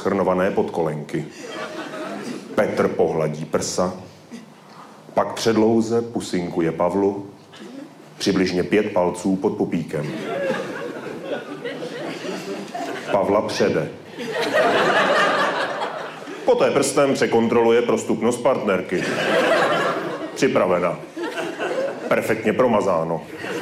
rozchrnované podkolenky. Petr pohladí prsa, pak předlouze pusinkuje Pavlu, přibližně 5 palců pod pupíkem. Pavla přede. Poté prstem překontroluje prostupnost partnerky. Připravena. Perfektně promazáno.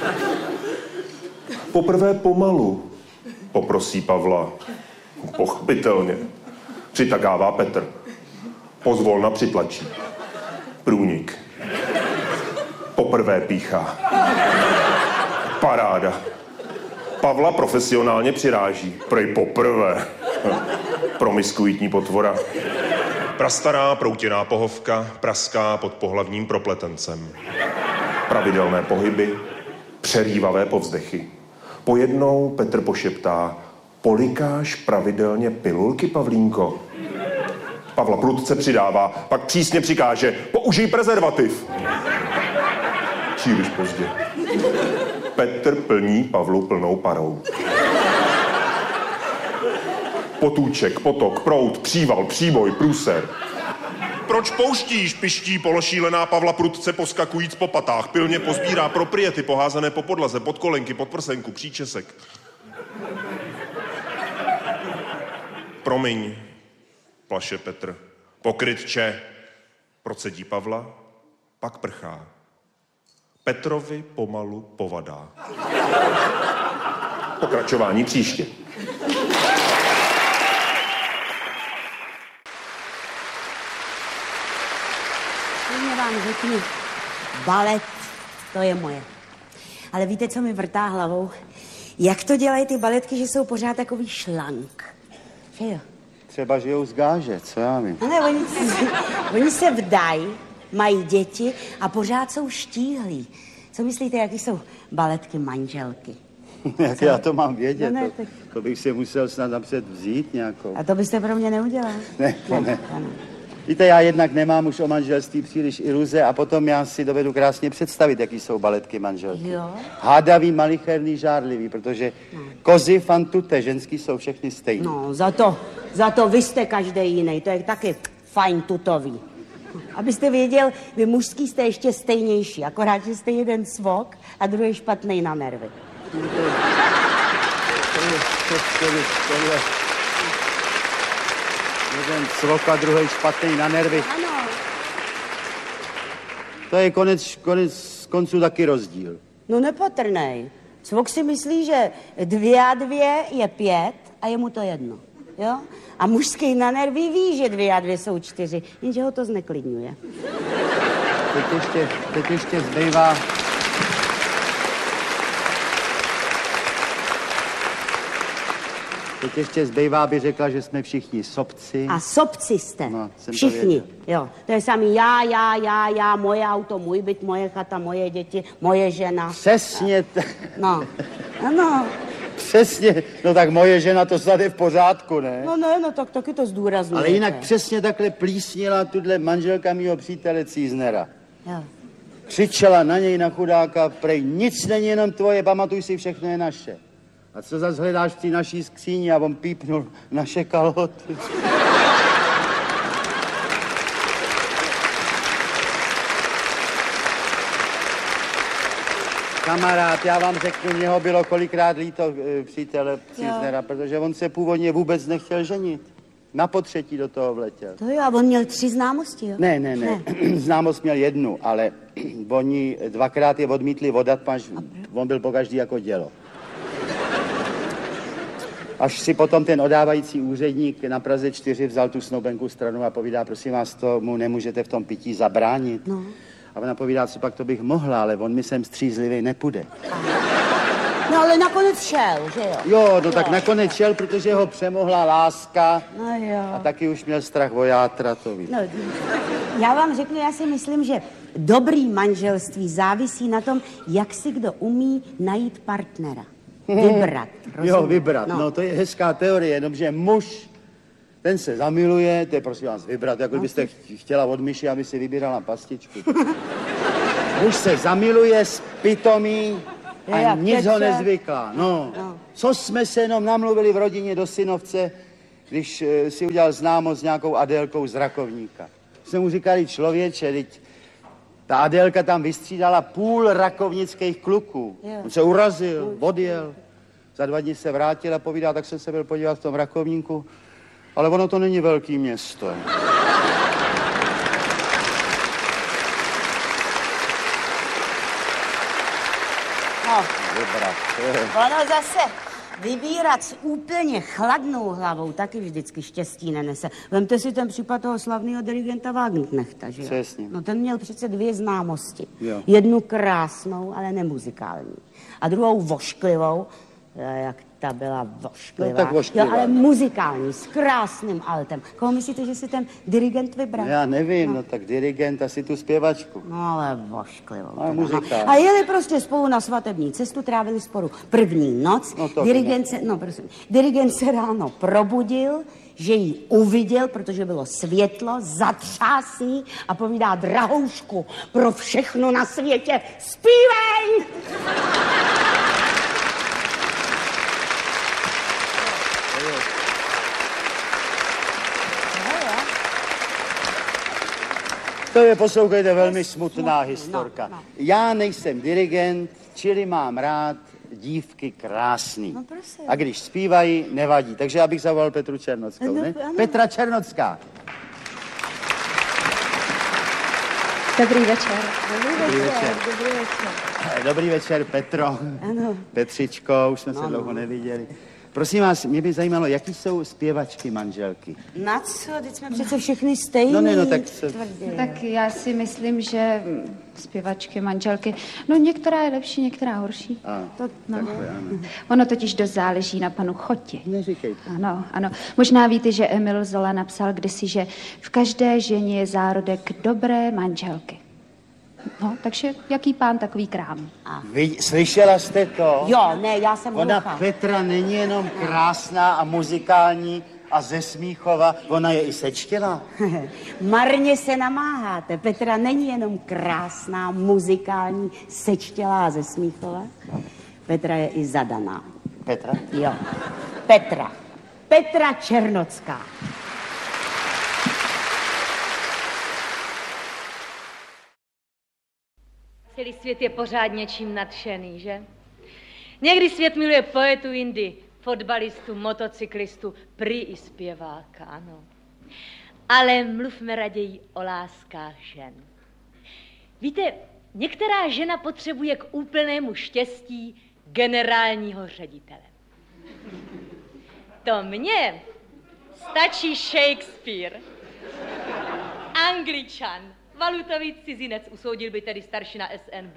Poprvé pomalu, poprosí Pavla. Pochopitelně. Přitakává Petr. Pozvolna přitlačí. Průnik. Poprvé píchá. Paráda. Pavla profesionálně přiráží. Prej poprvé. Promiskuitní potvora. Prastará proutěná pohovka praská pod pohlavním propletencem. Pravidelné pohyby, přerývavé povzdechy. Pojednou Petr pošeptá: polikáš pravidelně pilulky, Pavlínko? Pavla prudce přidává, pak přísně přikáže: použij prezervativ. Příliš pozdě. Petr plní Pavlu plnou parou. Potůček, potok, proud, příval, příboj, průser. Proč pouštíš, piští pološílená Pavla prudce poskakujíc po patách. Pilně pozbírá propriety poházené po podlaze, pod kolenky, pod prsenku, příčesek. Promiň, plaše Petr. Pokrytče, procedí Pavla, pak prchá. Petrovi pomalu povadá. Pokračování příště. Vám řeknu, balet, to je moje. Ale víte, co mi vrtá hlavou? Jak to dělají ty baletky, že jsou pořád takový šlank? Že jo? Třeba žijou z gáže, co já vím. No ne, oni se vdají, mají děti a pořád jsou štíhlí. Co myslíte, jaký jsou baletky manželky? Jak já to mám vědět? No ne, to bych si musel snad napřed vzít nějakou. A to byste pro mě neudělal? Ne. Víte, já jednak nemám už o manželství příliš iluze a potom já si dovedu krásně představit, jaký jsou baletky manželky. Jo? Hádavý, malicherný, žárlivý, protože kozy, fantute, ženský jsou všechny stejný. No, za to vy jste každý jiný, to je taky fajn tutový. Abyste věděl, vy mužský jste ještě stejnější, akorát, že jste jeden svok a druhý špatnej na nervy. Jeden svok a druhý špatný na nervy. Ano. To je konec konců taky rozdíl. No nepatrnej. Svok si myslí, že 2 a 2 je 5 a je mu to jedno. Jo? A mužský na nervy ví, že 2 a 2 jsou 4, jenže ho to zneklidňuje. Teď ještě zbývá... Teď ještě zbývá, by řekla, že jsme všichni sobci. A sobci jste. No, všichni. Jo. To je samý já, moje auto, můj byt, moje chata, moje děti, moje žena. Přesně. No. Ano. Přesně. No tak moje žena, to snad je v pořádku, ne? No tak taky to zdůrazňujete. Ale jinak přesně takhle plísnila tuhle manželka mýho přítele Cíznera. Jo. Křičela na něj, na chudáka, prej, nic není jenom tvoje, pamatuj si, všechno je naše. A co zas hledáš v té naší skříni? A on pípnul: naše kalhoty. Kamarád, já vám řeknu, mě ho bylo kolikrát líto přítele Cíznera, protože on se původně vůbec nechtěl ženit. Na potřetí do toho vletěl. To jo, a on měl 3 známosti, jo? Ne. Známost měl 1, ale oni 2krát je odmítli odat, až on byl pokaždý jako dělo. Až si potom ten odávající úředník na Praze 4 vzal tu snoubenku stranu a povídá: prosím vás, tomu nemůžete v tom pití zabránit. No. A ona povídá: co pak to bych mohla, ale on mi sem střízlivý nepůjde. No ale nakonec šel, že jo? Jo, no tak nakonec šel, protože ho přemohla láska. No jo. A taky už měl strach o játra, to ví. No, já vám řeknu, já si myslím, že dobrý manželství závisí na tom, jak si kdo umí najít partnera. Vybrat. Jo, vybrat. No, to je hezká teorie, jenomže muž, ten se zamiluje, to je prosím vás vybrat, jako byste chtěla od myši, aby si vybírala pastičku. Muž se zamiluje, spitomí a nic ho nezvyklá. No, co jsme se jenom namluvili v rodině do synovce, když si udělal známost s nějakou Adélkou z Rakovníka. Jsme mu říkali, člověče, teď ta Adélka tam vystřídala půl rakovnických kluků. On se urazil, odjel. Za 2 dny se vrátil a povídá, tak jsem se byl podívat v tom Rakovníku, ale ono to není velký město. No, ono zase vybírat s úplně chladnou hlavou taky vždycky štěstí nenese. Vemte si ten případ toho slavného dirigenta Wagenknechta, že jo? Přesně. No ten měl přece 2 známosti. Jo. Jednu krásnou, ale nemuzikální. A druhou vošklivou, jak ta byla vošklivá. No, tak vošklivá. Jo, ale muzikální, s krásným altem. Koho myslíte, že si ten dirigent vybral? Já nevím, no tak dirigent, asi tu zpěvačku. No ale vošklivou. A muzikální. A jeli prostě spolu na svatební cestu, trávili spolu první noc. No to dirigent se ráno probudil, že ji uviděl, protože bylo světlo, zatřásný a povídá, drahoušku, pro všechno na světě zpívej! To je, poslouchejte, velmi smutná historka. No. Já nejsem dirigent, čili mám rád dívky krásný. No, prosím. A když zpívají, nevadí. Takže já bych zavolal Petru Černockou, ne? ano. Petra Černocká. Dobrý večer. Dobrý večer. Dobrý večer, Petro. Ano. Petřičko, už jsme se dlouho neviděli. Prosím vás, mě by zajímalo, jaký jsou zpěvačky manželky. Na co? Teď jsme přece všechny stejný. No ne, no tak se... Tak já si myslím, že zpěvačky, manželky, no některá je lepší, některá horší. To, No. takhle, ano. Ono totiž dost záleží na panu Choti. Neříkejte. Ano, ano. Možná víte, že Emil Zola napsal kdysi, že v každé ženě je zárodek dobré manželky. No, takže jaký pán, takový krám. Slyšela jste to? Jo, ne, já jsem Ona hluchá. Petra není jenom krásná a muzikální a ze Smíchova, ona je i sečtělá. Marně se namáháte. Petra není jenom krásná, muzikální, sečtělá ze Smíchova. Petra je i zadaná. Petra? Jo. Petra. Petra Černocká. Celý svět je pořád něčím nadšený, že? Někdy svět miluje poetu Indy, fotbalistu, motocyklistu, prý i zpěváka, ano. Ale mluvme raději o láskách žen. Víte, některá žena potřebuje k úplnému štěstí generálního ředitele. To mně stačí Shakespeare, Angličan, valutový cizinec, usoudil by tedy staršina SNB.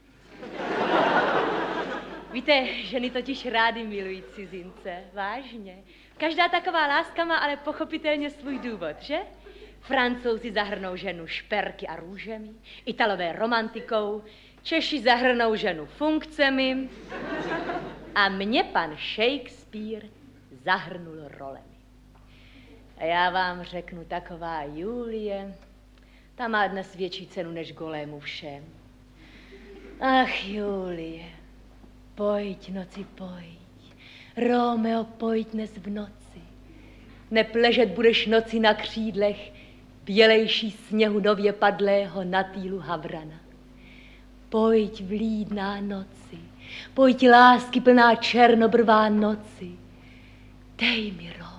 Víte, ženy totiž rády milují cizince, vážně. Každá taková láska má ale pochopitelně svůj důvod, že? Francouzi zahrnou ženu šperky a růžemi, Italové romantikou, Češi zahrnou ženu funkcemi a mě pan Shakespeare zahrnul rolemi. A já vám řeknu, taková Julie, ta má dnes větší cenu než golému všem. Ach, Julie, pojď, noci, pojď. Romeo, pojď dnes v noci. Nepležet budeš noci na křídlech, bělejší sněhu nově padlého na týlu havrana. Pojď, vlídná noci, pojď, lásky plná černobrvá noci. Dej mi Romea.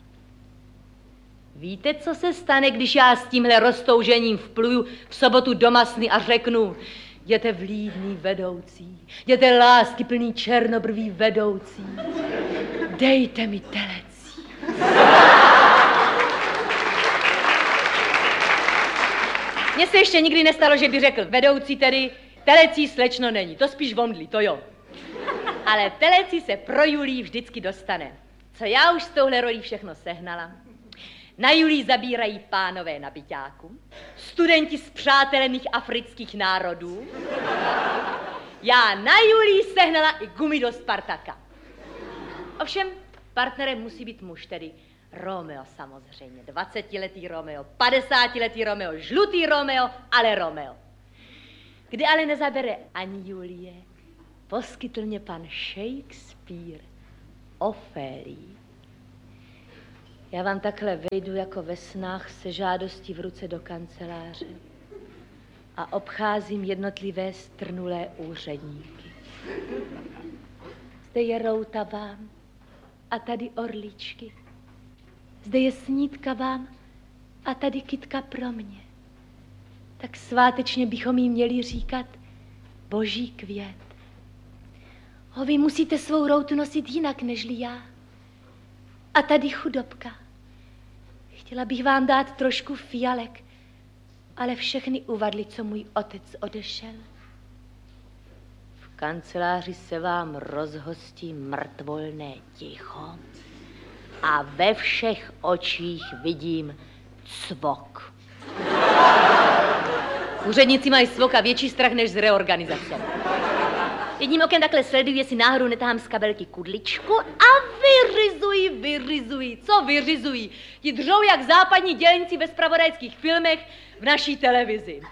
Víte, co se stane, když já s tímhle roztoužením vpluju v sobotu do Masny a řeknu: jděte vlídný vedoucí, jděte lásky plný černobrví vedoucí, dejte mi telecí. Mně se ještě nikdy nestalo, že by řekl vedoucí tedy, telecí slečno není, to spíš vomdlí, to jo. Ale telecí se pro Julii vždycky dostane. Co já už s touhle rolí všechno sehnala. Na Julii zabírají pánové na byťáku, studenti z přátelených afrických národů. Já na Julii sehnala i gumy do Spartaka. Ovšem, partnerem musí být muž, tedy Romeo samozřejmě. 20letý Romeo, 50letý Romeo, žlutý Romeo, ale Romeo. Kdy ale nezabere ani Julie, poskytl mě pan Shakespeare Ofélii. Já vám takhle vejdu jako ve snách se žádostí v ruce do kanceláře a obcházím jednotlivé strnulé úředníky. Zde je routa vám a tady orličky. Zde je snídka vám a tady kytka pro mě. Tak svátečně bychom jí měli říkat boží květ. Vy musíte svou routu nosit jinak nežli já. A tady chudobka. Chtěla bych vám dát trošku fialek, ale všechny uvadly, co můj otec odešel. V kanceláři se vám rozhostí mrtvolné ticho a ve všech očích vidím cvok. Úředníci mají z cvoka větší strach než z reorganizace. Jedním okem takhle sleduji, jestli náhodou netahám z kabelky kudličku a vyrizují. Co vyrizují? Ti dřou jak západní dělníci ve zpravodajských filmech v naší televizi.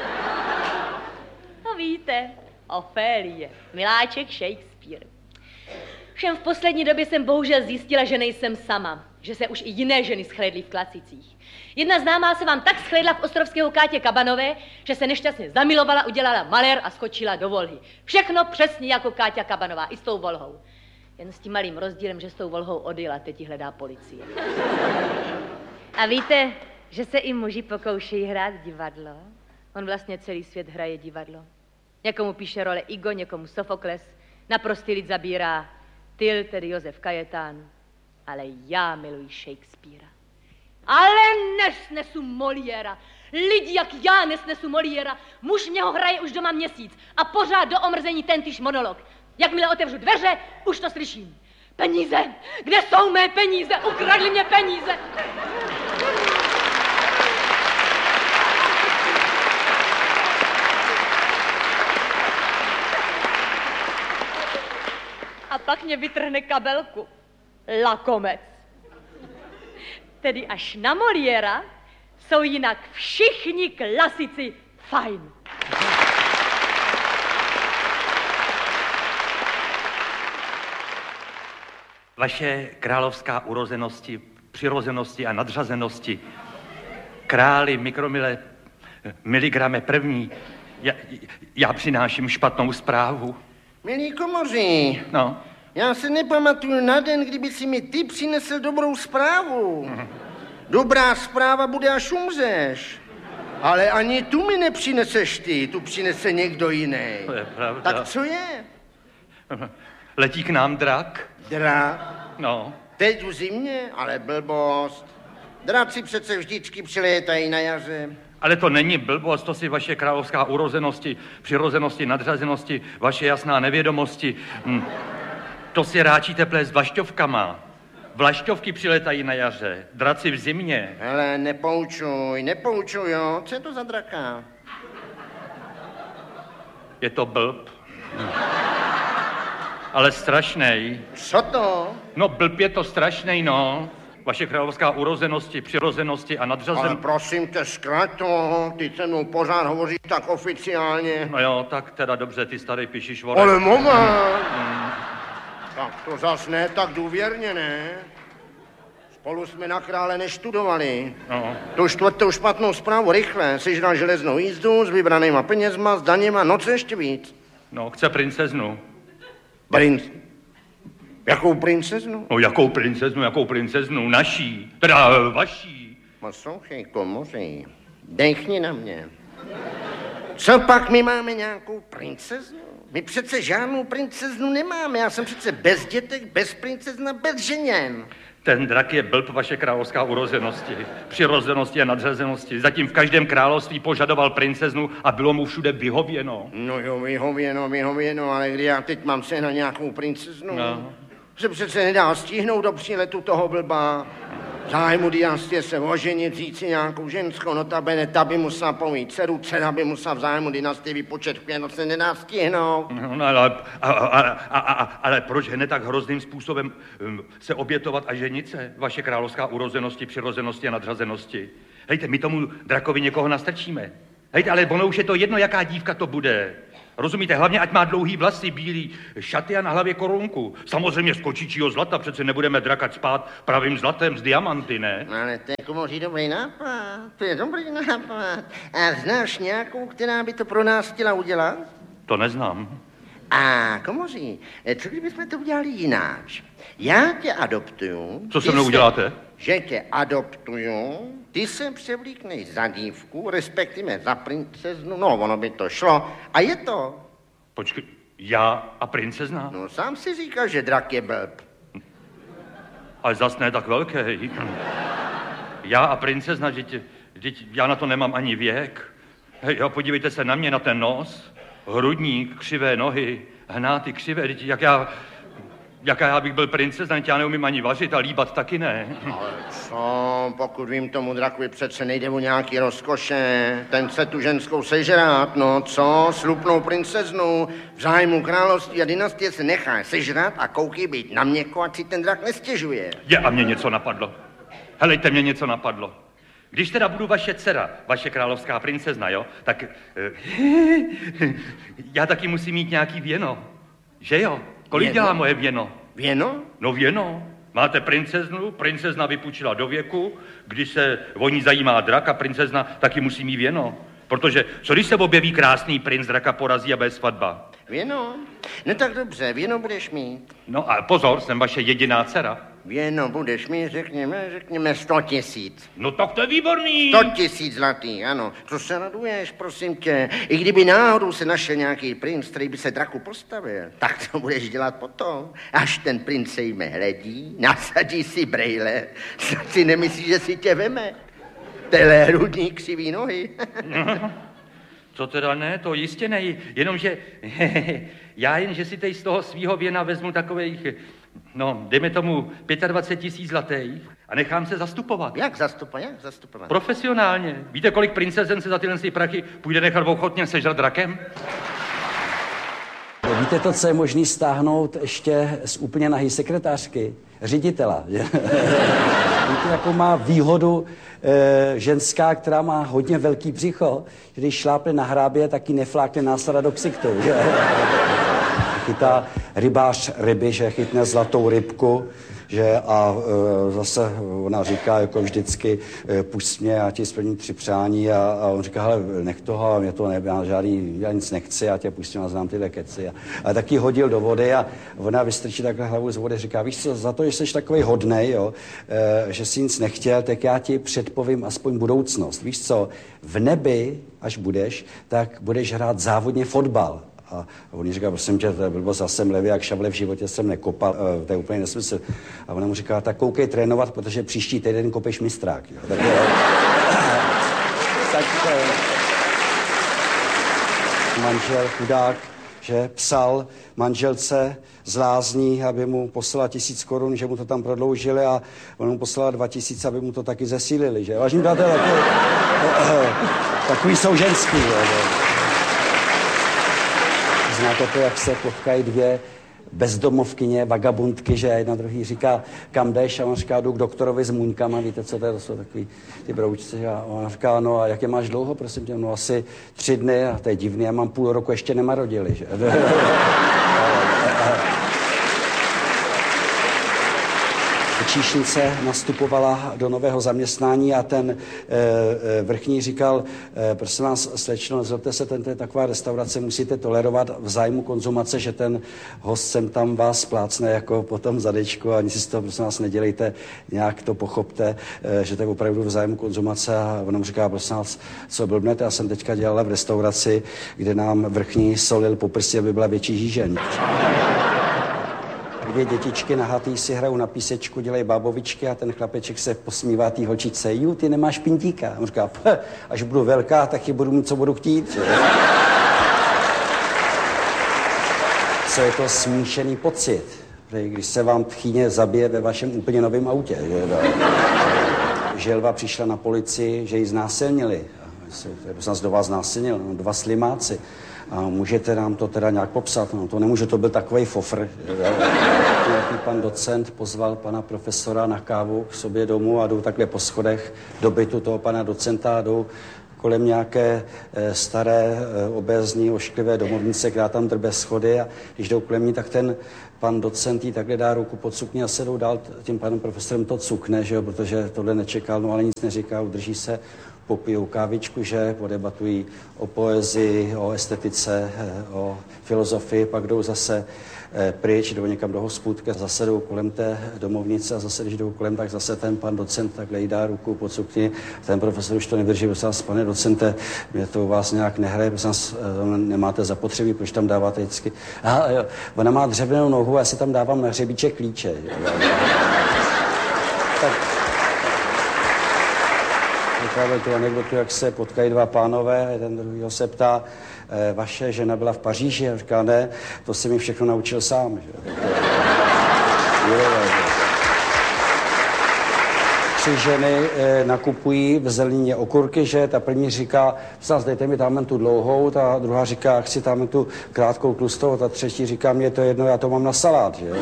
No víte, Ofélie, miláček Shakespeare. Všem v poslední době jsem bohužel zjistila, že nejsem sama, že se už i jiné ženy schlédly v Klacicích. Jedna známá se vám tak schlédla v ostrovského Kátě Kabanové, že se nešťastně zamilovala, udělala malér a skočila do Volhy. Všechno přesně jako Káťa Kabanová, i s tou Volhou. Jen s tím malým rozdílem, že s tou Volhou odjela, teď ji hledá policie. A víte, že se i muži pokoušejí hrát divadlo? On vlastně celý svět hraje divadlo. Někomu píše role Igo, někomu Sofokles, na prostý lid zabírá Tyl, tedy Josef Kajetán, ale já miluji Shakespearea. Ale nesnesu Moliéra. Lidi jak já nesnesu Moliéra. Muž mě ho hraje už doma měsíc a pořád do omrzení tentýž monolog. Jakmile otevřu dveře, už to slyším. Peníze! Kde jsou mé peníze? Ukradli mě peníze! A pak mě vytrhne kabelku. Lakomec. Tedy až na Moliéra jsou jinak všichni klasici fajn. Vaše královská urozenosti, přirozenosti a nadřazenosti, králi mikromile, miligrame první, já přináším špatnou zprávu. Milí komoři, No. já se nepamatuju na den, kdyby si mi ty přinesl dobrou zprávu. Dobrá zpráva bude, až umřeš. Ale ani tu mi nepřineseš ty, tu přinese někdo jiný. To je pravda. Tak co je? Letí k nám drak? Drak? No. Teď v zimě? Ale blbost. Draci přece vždycky přilétají na jaře. Ale to není blbost, to si vaše královská urozenosti, přirozenosti, nadřazenosti, vaše jasná nevědomosti. To si ráčíte plést vlašťovkama. Vlašťovky přiletají na jaře, draci v zimě. Hele, nepoučuj, jo. Co je to za draka? Je to blb. Ale strašnej. Co to? No blb je to strašnej, no. Vaše královská urozenosti, přirozenosti a Ale nadřazenosti. prosím tě, zkrať to, ty se mnou pořád hovoříš tak oficiálně. No jo, tak teda dobře, ty starý pišišvorek. Ale moment! Tak to zas ne tak důvěrně, ne? Spolu jsme na krále neštudovali. No. Tu čtvrtou špatnou zprávu rychle. Sežral železnou jízdu s vybranýma penězma, s daněma, no co ještě víc? No, chce princeznu. Jakou princeznu? No, jakou princeznu? Naší, teda vaší. Poslouchej, komoři, dechni na mě. Co pak my máme nějakou princeznu? My přece žádnou princeznu nemáme. Já jsem přece bez dětek, bez princezna, bez ženěn. Ten drak je blb, vaše královská urozenosti, přirozenosti a nadřazenosti. Zatím v každém království požadoval princeznu a bylo mu všude vyhověno. No jo, vyhověno, ale kdy já teď mám se na nějakou princeznu? No. Se přece nedá stihnout do příletu toho blba. Zájmu dynastie se oženit, říct si nějakou ženskou, notabene, ta by musela pomít dceru, dcera by musela v zájmu dynastie vypočet v pěno, se nedá stihnout. No, ale proč hned tak hrozným způsobem se obětovat a ženit se? Vaše královská urozenosti, přirozenosti a nadřazenosti. Hejte, my tomu drakovi někoho nastrčíme. Hejte, ale ono už je to jedno, jaká dívka to bude. Rozumíte, hlavně ať má dlouhý vlasy, bílý šaty a na hlavě korunku. Samozřejmě z kočičího zlata, přece nebudeme drakat spát pravým zlatem z diamanty, ne? Ale to je komoří dobrý nápad, to je dobrý nápad. A znáš nějakou, která by to pro nás chtěla udělat? To neznám. A komoří, co kdybychom to udělali jináč? Já tě adoptuju. Co se mnou uděláte? Že tě adoptuju, ty se převlíkneš za dívku, respektive za princeznu, no ono by to šlo. A je to. Počkej, já a princezna? No sám si říkal, že drak je blb. Ale zas ne tak velký. Já a princezna, vždyť já na to nemám ani věk. Jo, podívejte se na mě, na ten nos, hrudník, křivé nohy, hnáty křivé, vždyť jaká já bych byl princezna, já neumím ani vařit a líbat taky ne. Ale co, pokud vím, tomu drakovi přece nejde o nějaký rozkoše, ten chce tu ženskou sežrát, no co, slupnou princeznu, v zájmu království a dynastie se nechá sežrat a koukej být na měko, ať si ten drak nestěžuje. A mě něco napadlo. Helejte, mě něco napadlo. Když teda budu vaše dcera, vaše královská princezna, jo, tak já taky musím mít nějaký věno, že jo? Kolik věno? dělá moje věno? Věno? No věno. Máte princeznu, princezna vypučila do věku, když se o ní zajímá drak a princezna taky musí mít věno. Protože co když se objeví krásný princ, draka porazí a bude svatba? Věno? No tak dobře, věno budeš mít. No a pozor, jsem vaše jediná dcera. Věno budeš mít, řekněme 100 000. No tak to je výborný. 100 000 zlatý, ano. Co se raduješ, prosím tě? I kdyby náhodou se našel nějaký princ, který by se draku postavil, tak to budeš dělat potom. Až ten princ se jme hledí, nasadí si brejle, si nemyslíš, že si tě veme? Tele hrudní křivý nohy. To teda ne, to jistě ne, jenomže já jenže si teď z toho svýho věna vezmu takových, no, dejme tomu 25 000 zlatých a nechám se zastupovat. Jak zastupovat? Profesionálně. Víte, kolik princezen se za tyhle prachy půjde nechat ochotně sežrat drakem? Víte to, co je možný stáhnout ještě z úplně nahý sekretářky? Ředitela. Víte, jakou má výhodu ženská, která má hodně velký břicho, že když šlápne na hrábě, tak ji neflákne násada do ksichtu. Chytá rybář ryby, že chytne zlatou rybku, že a zase ona říká jako vždycky, pusť mě, já ti splním 3 přání a on říká, hele, nech toho, a mě to já nic nechci, já tě pustím a znám tyhle keci. A tak ji hodil do vody a ona vystrčí takhle hlavu z vody, říká, víš co, za to, že jsi takovej hodnej, jo, že jsi nic nechtěl, tak já ti předpovím aspoň budoucnost. Víš co, v nebi, až budeš, tak budeš hrát závodně fotbal. A on říká, prosím tě, to je blbost, já jsem levý jak šavle, v životě jsem nekopal, to je úplně nesmysl. A ona mu říká, tak koukej trénovat, protože příští týden kopeš mistrák. Jo. Tak manžel chudák, že psal manželce z lázní, aby mu poslala 1000 korun, že mu to tam prodloužili a on mu poslala 2000, aby mu to taky zesílili, že? Vážně přátelé, takový jsou ženský, jo. Znáte to, jak se potkají 2 bezdomovkyně, vagabundky, že jedna druhý říká, kam jdeš? A on říká, jdu k doktorovi s muňkama, víte, co to je? To jsou takový ty broučci. A on říká, no a jak je máš dlouho, prosím tě? No asi 3 dny, a to je divný, já mám půl roku ještě nemarodili, že? Číšnice nastupovala do nového zaměstnání a ten vrchní říkal, prosím vás, slečno, nezlobte se, to je taková restaurace, musíte tolerovat v zájmu konzumace, že ten host sem tam vás splácne jako potom zadečku a nic si z toho, prosím vás, nedělejte, nějak to pochopte, že to je opravdu v zájmu konzumace a on mu říká, prosím vás, co blbnete, já jsem teďka dělala v restauraci, kde nám vrchní solil po prsi, aby byla větší žížeň. 2 dětičky nahatý si hrajou na písečku, dělají bábovičky a ten chlapeček se posmívá tý holčičce. Ju, ty nemáš pintíka. On říká, až budu velká, tak ji budu mít, co budu chtít. Co je to smíšený pocit, když se vám tchýně zabije ve vašem úplně novém autě. Želva přišla na policii, že ji znásilnili. Kdo vás znásilnil? 2 slimáci. A můžete nám to teda nějak popsat? No to nemůže, to byl takovej fofr. Nějaký pan docent pozval pana profesora na kávu k sobě domů a jdou takhle po schodech do bytu toho pana docenta a jdou kolem nějaké staré, obézní, ošklivé domovnice, která tam drbe schody a když jdou kolem ní, tak ten pan docent jí takhle dá ruku pod sukni a se jdou dál, tím panem profesorem to cukne, že jo, protože tohle nečekal, no ale nic neříká, udrží se, popijou kávičku, že podebatují o poezii, o estetice, o filozofii, pak jdou zase pryč, jdou někam do hospůdky, zase jdou kolem té domovnice a zase, když jdou kolem, tak zase ten pan docent takhle jí dá ruku pod sukni. Ten profesor už to nevydrží, prosím vás, pane docente, mě to u vás nějak nehraje, prosím vás, nemáte zapotřebí, proč tam dáváte vždycky. Aha, jo, ona má dřevěnou nohu a já si tam dávám na hřebíček klíče. Tak vyprávěl tu anekdotu, jak se potkají dva pánové, ten druhýho se ptá, vaše žena byla v Paříži? A říká, ne, to se mi všechno naučil sám. Že? Tři ženy nakupují v Zlíně okurky, že ta první říká, dejte mi tam tu dlouhou, ta druhá říká, chci tam tu krátkou tlustou, ta třetí říká, mě to jedno, já to mám na salát. Že?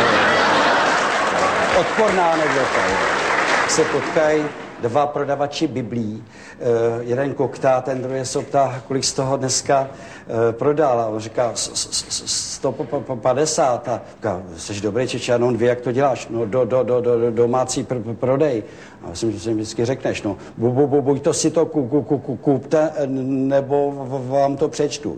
Odporná anekdota. Se potkají dva prodavači biblí, jeden koktá, ten druhý se ptá, kolik z toho dneska prodal. A on říká 150. A říká, jsi dobrý Čeče, já jenom 2, jak to děláš? No domácí prodej. A myslím, že si vždycky řekneš, no buď to si to kupte, nebo vám to přečtu.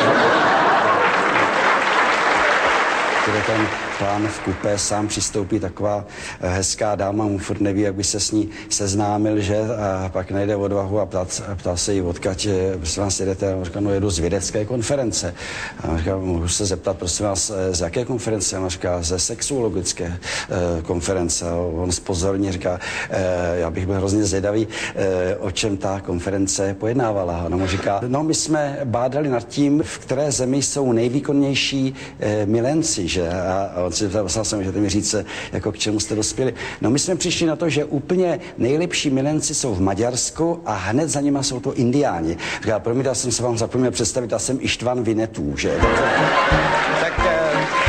Kde ten pán v kupé sám přistoupí, taková hezká dáma, mu furt neví, jak by se s ní seznámil, že? A pak najde odvahu a ptá se jí, odkud, prosím vás, jedete? A on říká, no jedu z vědecké konference. A on říká, můžu se zeptat, prosím vás, z jaké konference? A on říká, ze sexuologické konference. A on zpozorně říká, já bych byl hrozně zvědavý, o čem ta konference pojednávala. A on říká, no my jsme bádali nad tím, v které zemi jsou nejvýkonnější milenci, že? A on si ptal jsem, že mi říct, jako k čemu jste dospěli. No my jsme přišli na to, že úplně nejlepší milenci jsou v Maďarsku a hned za nima jsou to Indiáni. Říká, promiň, já jsem se vám zapomněl představit, já jsem Ištvan Vinetů, že? Tak